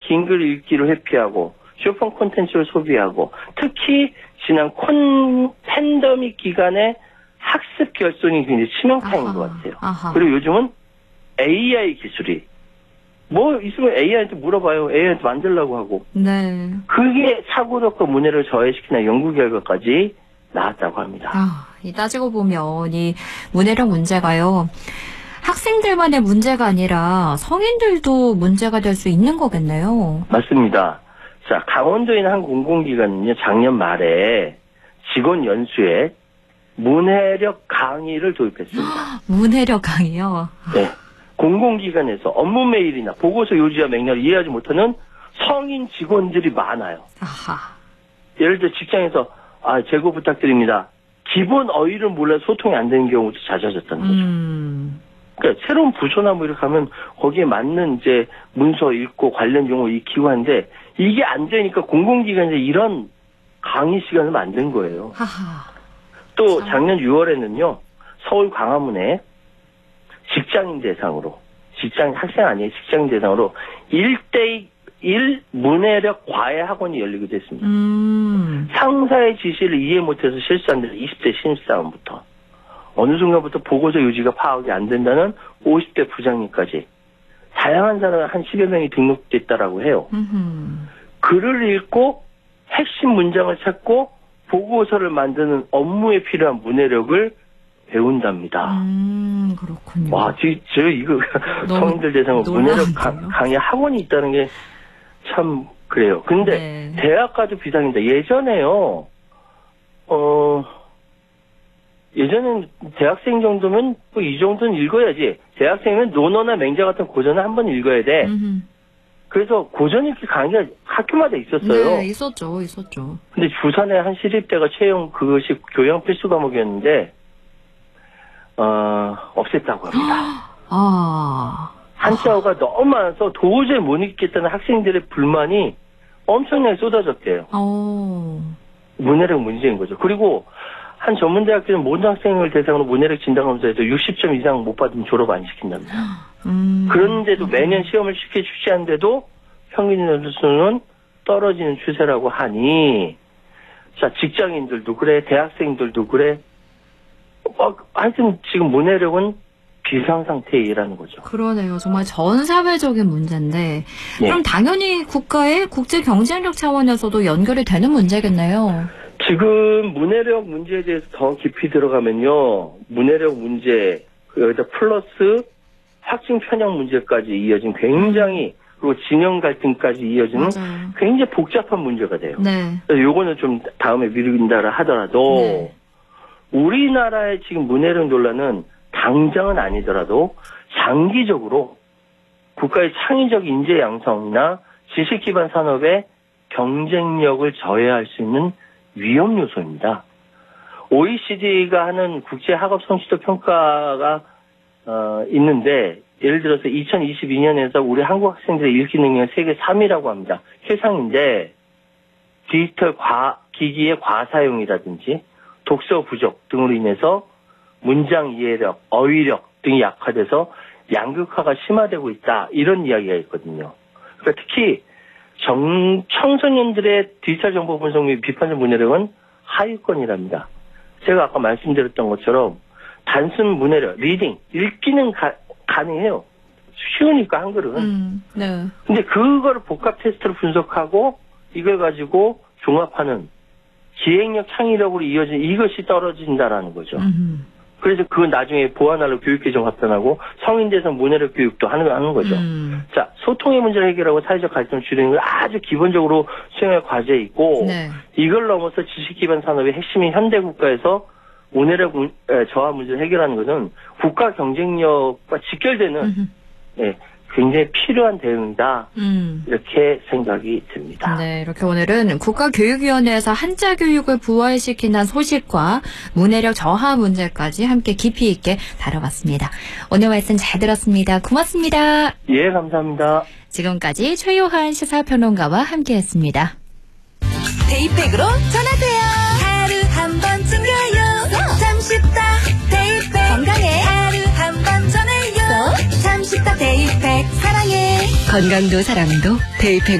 긴 글 읽기를 회피하고 쇼폰 콘텐츠를 소비하고 특히 지난 팬데믹 기간에 학습 결손이 굉장히 치명타인 것 같아요. 그리고 요즘은 AI 기술이 뭐 있으면 AI한테 물어봐요. AI한테 만들려고 하고. 네. 그게 사고력과 문해력을 저해시키는 연구 결과까지 나왔다고 합니다. 따지고 보면 이 문해력 문제가요. 학생들만의 문제가 아니라 성인들도 문제가 될 수 있는 거겠네요. 맞습니다. 자, 강원도에 있는 한 공공기관은요, 작년 말에 직원 연수에 문해력 강의를 도입했습니다. 문해력 강의요? 네. 공공기관에서 업무 메일이나 보고서 요지와 맥락을 이해하지 못하는 성인 직원들이 많아요. 예를 들어 직장에서 제고 부탁드립니다. 기본 어휘를 몰라 소통이 안 되는 경우도 잦아졌다는 거죠. 그러니까 새로운 부서나 뭐 이렇게 하면 거기에 맞는 이제 문서 읽고 관련 용어 익히고 하는데 이게 안 되니까 공공기관에서 이런 강의 시간을 만든 거예요. 또 작년 6월에는요. 서울 광화문에 직장인 대상으로 학생 아니에요. 직장인 대상으로 1대1 문해력 과외 학원이 열리기도 했습니다. 상사의 지시를 이해 못해서 실수한 20대 신입사원부터 어느 순간부터 보고서 요지가 파악이 안 된다는 50대 부장님까지 다양한 사람 한 10여 명이 등록됐다라고 해요. 글을 읽고 핵심 문장을 찾고 보고서를 만드는 업무에 필요한 문해력을 배운답니다. 그렇군요. 와, 저 이거 성인들 대상으로 문해력 강의 학원이 있다는 게 참 그래요. 근데 대학가도 비상입니다. 예전에요. 예전엔 대학생 정도면 뭐 이 정도는 읽어야지. 대학생이면 논어나 맹자 같은 고전을 한번 읽어야 돼. 그래서 고전 읽기 강의가 학교마다 있었어요. 네, 있었죠. 근데 부산의 한 시립대가 채용 그것이 교양 필수 과목이었는데 없앴다고 합니다. 한자어가 너무 많아서 도저히 못 읽겠다는 학생들의 불만이 엄청나게 쏟아졌대요. 문해력 문제인 거죠. 그리고 한 전문대학교는 모든 학생을 대상으로 문해력 진단검사에서 60점 이상 못 받으면 졸업 안 시킨답니다. 그런데도 매년 시험을 쉽게 출시하는데도 평균 점수는 떨어지는 추세라고 하니 자 직장인들도 그래 대학생들도 그래 하여튼 지금 문해력은 비상상태이라는 거죠. 그러네요. 정말 전 사회적인 문제인데 그럼 당연히 국가의 국제 경쟁력 차원에서도 연결이 되는 문제겠네요. 지금 문해력 문제에 대해서 더 깊이 들어가면요. 문해력 문제 여기다 플러스 학생 편향 문제까지 이어진 굉장히 그리고 진영 갈등까지 이어지는 굉장히 복잡한 문제가 돼요. 그래서 요거는 좀 다음에 미룬다라 하더라도 우리나라의 지금 문해력 논란은 당장은 아니더라도 장기적으로 국가의 창의적 인재 양성이나 지식 기반 산업의 경쟁력을 저해할 수 있는 위험 요소입니다. OECD가 하는 국제 학업 성취도 평가가 있는데 예를 들어서 2022년에서 우리 한국 학생들의 읽기 능력 세계 3위라고 합니다. 최상인데 디지털 기기의 과사용이라든지 독서 부족 등으로 인해서 문장 이해력, 어휘력 등이 약화돼서 양극화가 심화되고 있다. 이런 이야기가 있거든요. 그러니까 특히 청소년들의 디지털 정보 분석 및 비판적 문해력은 하위권이랍니다. 제가 아까 말씀드렸던 것처럼 단순 문해력, 리딩, 읽기는 가능해요. 쉬우니까 한글은. 근데 그걸 복합 테스트로 분석하고 이걸 가지고 종합하는 기획력, 창의력으로 이어진 이것이 떨어진다라는 거죠. 그래서 그건 나중에 보완하려고 교육개정 합산하고 성인 대상 문해력 교육도 하는 거죠. 자, 소통의 문제를 해결하고 사회적 갈등을 줄이는 건 아주 기본적으로 수행할 과제에 있고 이걸 넘어서 지식 기반 산업의 핵심인 현대 국가에서 문해력 저하 문제를 해결하는 것은 국가 경쟁력과 직결되는 굉장히 필요한 대응이다. 이렇게 생각이 듭니다. 네, 이렇게 오늘은 국가교육위원회에서 한자 교육을 부활시키는 소식과 문해력 저하 문제까지 함께 깊이 있게 다뤄봤습니다. 오늘 말씀 잘 들었습니다. 고맙습니다. 예, 감사합니다. 지금까지 최요한 시사평론가와 함께했습니다. 데이팩으로 전화돼요. 하루 한 번 챙겨요. 참 쉽다. 데이팩 건강해. 하루 한 번 전해요. 참 쉽다. 데이팩 사랑해. 건강도 사랑도 데이팩